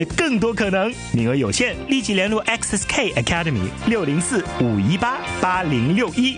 更多可能，名额有限，立即联络 XSK Academy 604-518-8061。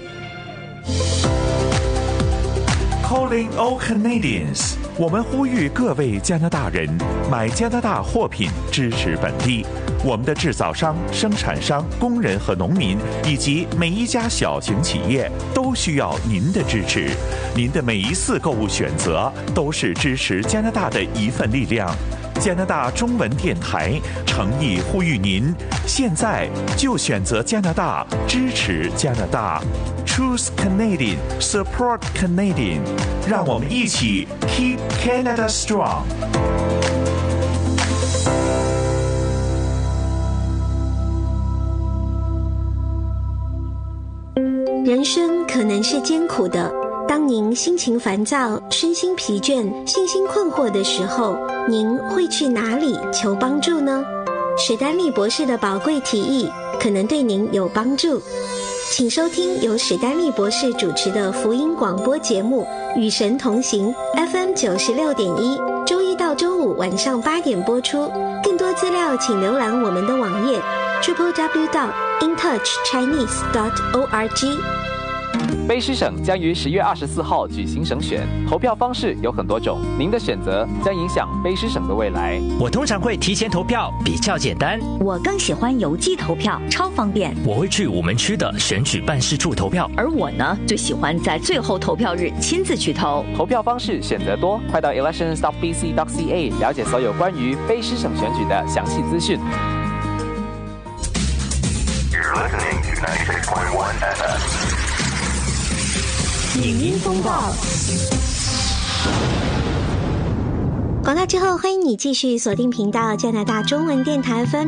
Calling all Canadians， 我们呼吁各位加拿大人买加拿大货品，支持本地。我们的制造商、生产商、工人和农民，以及每一家小型企业都需要您的支持。您的每一次购物选择都是支持加拿大的一份力量。加拿大中文电台诚意呼吁您，现在就选择加拿大，支持加拿大。Choose Canadian, support Canadian， 让我们一起 Keep Canada Strong。 人生可能是艰苦的，当您心情烦躁、身心疲倦、信心困惑的时候，您会去哪里求帮助呢？史丹利博士的宝贵提议可能对您有帮助，请收听由史丹利博士主持的福音广播节目《与神同行》FM 96.1，周一到周五晚上8点播出。更多资料请浏览我们的网页 www.intouchchinese.org。 卑诗省将于10月24号举行省选，投票方式有很多种，您的选择将影响卑诗省的未来。 我通常会提前投票，比较简单。 我更喜欢邮寄投票，超方便。 我会去我们区的选举办事处投票， 而我呢，最喜欢在最后投票日亲自去投。 投票方式选择多，快到 elections.bc.ca 了解所有关于卑诗省选举的详细资讯。 You're listening to 96.1 FM。 影音风暴。广告之后，欢迎你继续锁定频道加拿大中文电台 FM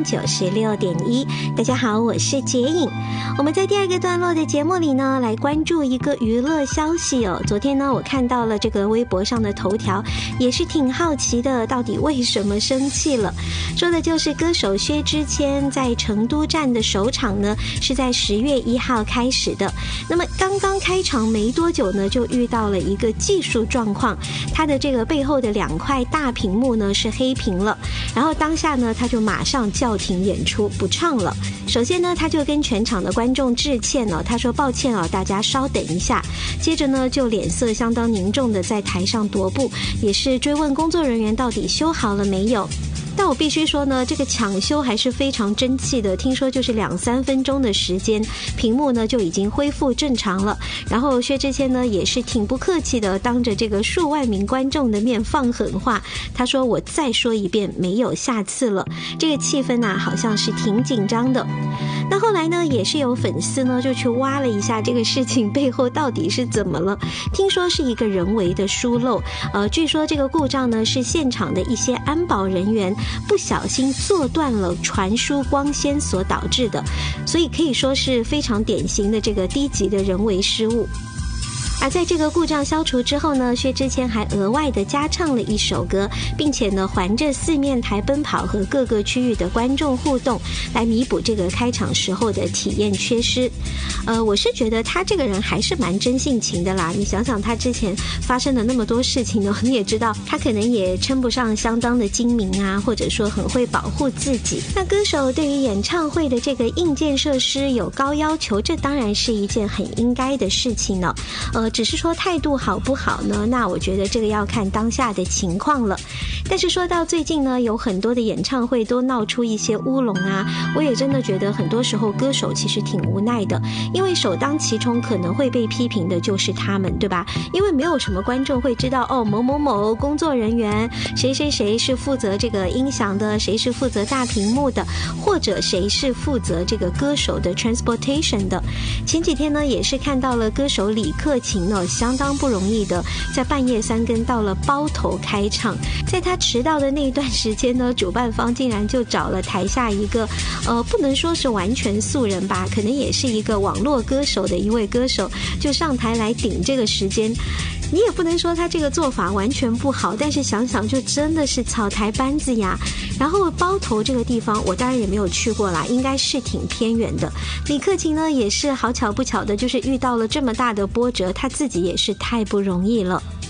96.1。大家好，我是洁颖。我们在第二个段落的节目里呢，来关注一个娱乐消息哦。昨天呢，我看到了这个微博上的头条，也是挺好奇的，到底为什么生气了？说的就是歌手薛之谦在成都站的首场呢，是在10月1号开始的。那么刚刚开场没多久呢，就遇到了一个技术状况，他的这个背后的2块大屏幕呢是黑屏了，然后当下呢他就马上叫停演出不唱了。首先呢他就跟全场的观众致歉了，他说抱歉大家稍等一下。接着呢就脸色相当凝重的在台上踱步，也是追问工作人员到底修好了没有。但我必须说呢，这个抢修还是非常争气的，听说就是2-3分钟的时间，屏幕呢就已经恢复正常了。然后薛之谦呢也是挺不客气的，当着这个数万名观众的面放狠话，他说我再说一遍，没有下次了。这个气氛好像是挺紧张的。那后来呢也是有粉丝呢就去挖了一下这个事情背后到底是怎么了，听说是一个人为的疏漏，据说这个故障呢是现场的一些安保人员不小心做断了传输光纤所导致的，所以可以说是非常典型的这个低级的人为失误。而在这个故障消除之后呢，薛之谦还额外的加唱了一首歌，并且呢环着4面台奔跑和各个区域的观众互动，来弥补这个开场时候的体验缺失。我是觉得他这个人还是蛮真性情的啦，你想想他之前发生了那么多事情呢，你也知道他可能也称不上相当的精明啊，或者说很会保护自己。那歌手对于演唱会的这个硬件设施有高要求，这当然是一件很应该的事情呢。只是说态度好不好呢，那我觉得这个要看当下的情况了。但是说到最近呢，有很多的演唱会都闹出一些乌龙啊，我也真的觉得很多时候歌手其实挺无奈的，因为首当其冲可能会被批评的就是他们，对吧？因为没有什么观众会知道某某某工作人员谁谁谁是负责这个音响的，谁是负责大屏幕的，或者谁是负责这个歌手的 transportation 的。前几天呢也是看到了歌手李克勤相当不容易的在半夜3更到了包头开唱，在他迟到的那一段时间呢，主办方竟然就找了台下一个不能说是完全素人吧，可能也是一个网络歌手的一位歌手，就上台来顶这个时间。你也不能说他这个做法完全不好，但是想想就真的是草台班子呀。然后包头这个地方我当然也没有去过啦，应该是挺偏远的。李克勤呢也是好巧不巧的就是遇到了这么大的波折，他自己也是太不容易了。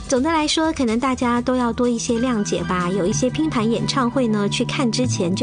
总的来说，可能大家都要多一些谅解吧。有一些拼盘演唱会呢，去看之前就